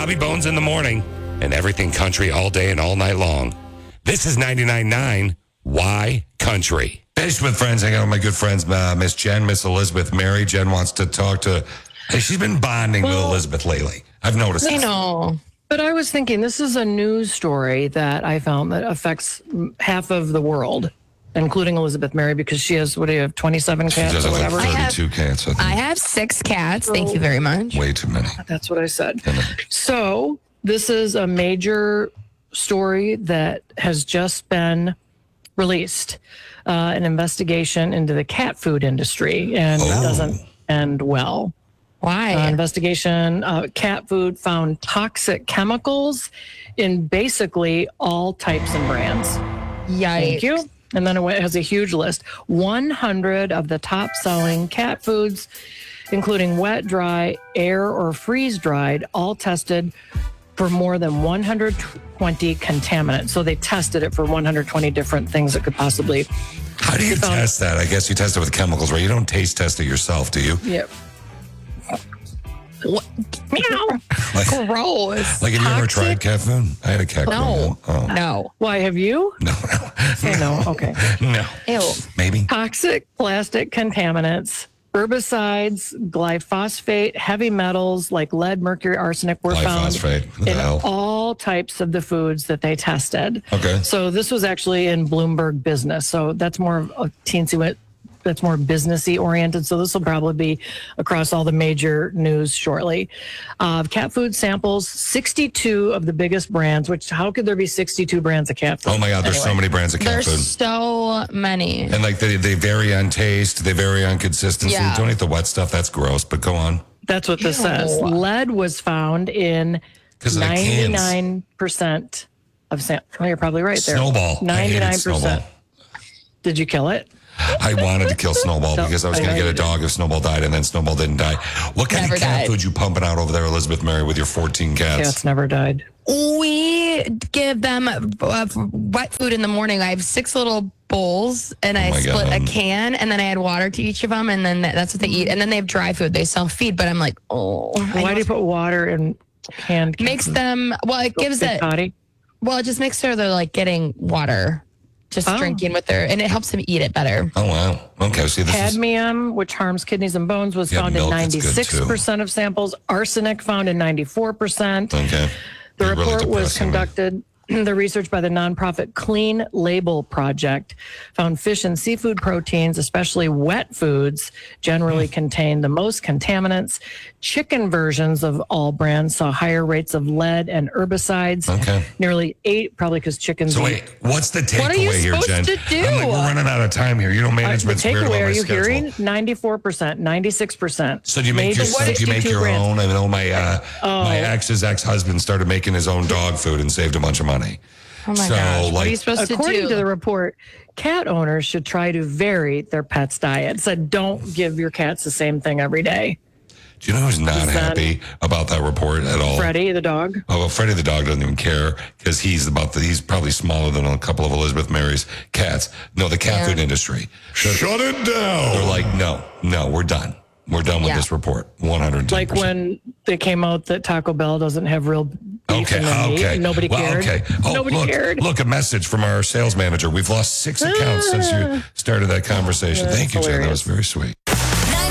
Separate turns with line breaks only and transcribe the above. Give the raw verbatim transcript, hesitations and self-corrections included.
Bobby Bones in the morning and everything country all day and all night long. This is ninety-nine point nine Y Country. Finished with friends. I got all my good friends, uh, Miss Jen, Miss Elizabeth, Mary. Jen wants to talk to... Hey, she's been bonding well, with Elizabeth lately. I've noticed
I
this.
know.
But I was thinking, this is a news story that I found that affects half of the world, including Elizabeth Mary, because she has, what do you have, twenty-seven cats
She does
or
have
whatever?
like thirty-two cats, I think.
I have six cats. Thank you very much.
Way too many.
That's what I said. So this is a major story that has just been released, uh, an investigation into the cat food industry, and
Oh.
it doesn't end well.
Why?
Uh, investigation, uh, cat food found toxic chemicals in basically all types and brands.
Yikes.
Thank you. And then it has a huge list. one hundred of the top selling cat foods, including wet, dry, air, or freeze dried, all tested for more than one hundred twenty contaminants. So they tested it for one hundred twenty different things that could possibly.
How do you
found-
test that? I guess you test it with chemicals, right? You don't taste test it yourself, do you?
Yep.
What? Meow.
Like,
Gross.
like have you ever
Toxic?
tried cat food? I had a cat.
No.
growing up. Oh.
No.
Why have you?
No,
Say no. Okay.
no.
Ew.
Maybe.
Toxic plastic contaminants, herbicides, glyphosate, heavy metals like lead, mercury, arsenic were found
Glyphosate. What the
in
hell?
all types of the foods that they tested.
Okay.
So this was actually in Bloomberg Business. So that's more of a teensy, that's more businessy oriented. So this will probably be across all the major news shortly. Uh, cat food samples, sixty-two of the biggest brands, which how could there be sixty-two brands of cat food?
Oh my God, there's so
Anyway.
many brands of cat
There's
food.
so many.
And like they, they vary on taste, they vary on consistency.
Yeah.
Don't eat the wet stuff. That's gross, but go on.
That's what this
Ew.
says. Lead was found in
'Cause of the cans.
ninety-nine percent of samples. Oh, you're probably right there.
Snowball. I hated
ninety-nine percent.
Snowball.
Did you kill it?
I wanted to kill Snowball
No,
because I was
I
going to
know
get a
you
dog if Snowball died, and then Snowball didn't die. What kind
Never
of cat
died.
food you pumping out over there, Elizabeth Mary, with your fourteen cats?
Cats never died.
We give them uh, wet food in the morning. I have six little bowls, and I
my
split
God.
a can, and then I add water to each of them, and then that- that's what they eat. And then they have dry food. They self-feed, but I'm like, oh. I
Why
know
do you put water in canned?
makes
cats?
them, well, it gives
Big
it,
potty?
well, it just makes sure they're like getting water, just
Oh.
drinking with their, and it helps them eat it better.
Oh, wow. Okay, see, this is...
Cadmium, which harms kidneys and bones, was
Yeah,
found in
milk, that's good,
ninety-six percent of samples. Arsenic found in ninety-four percent.
Okay.
The
You're really
report was
depressing me.
conducted, the research by the nonprofit Clean Label Project found fish and seafood proteins, especially wet foods, generally contain the most contaminants. Chicken versions of all brands saw higher rates of lead and herbicides.
Okay.
Nearly eight, probably because chickens.
So
eat-
wait, what's the takeaway
What are you
here,
supposed
Jen?
to do?
I'm like, we're running out of time here. You know,
Uh, the
management's weird about
takeaway,
my
are you
schedule.
hearing? ninety-four percent, ninety-six percent.
So do you make
Made
your
with
do you make
sixty-two
your
brands.
own? I know my uh,
Oh.
my ex's ex husband started making his own dog food and saved a bunch of money.
Oh my
So,
gosh. What are
like-
you supposed
According
to
to
do?
the report, cat owners should try to vary their pets' diet. It said don't give your cats the same thing every day.
Do you know who's not
Is that-
happy about that report at all?
Freddie, the dog.
Oh, well, Freddie the dog doesn't even care because he's about the, he's probably smaller than a couple of Elizabeth Mary's cats. No, the cat
Yeah.
food industry. Shut it down. They're like, no, no, we're done. We're done with
Yeah.
this report. one hundred ten percent.
Like when they came out that Taco Bell doesn't have real beef
Okay,
in their meat,
okay.
nobody
well,
cared.
Okay. Oh,
Nobody
look,
cared.
look, a message from our sales manager. We've lost six accounts since you started that conversation.
That's
Thank you, Jen. That was
hilarious.
very sweet.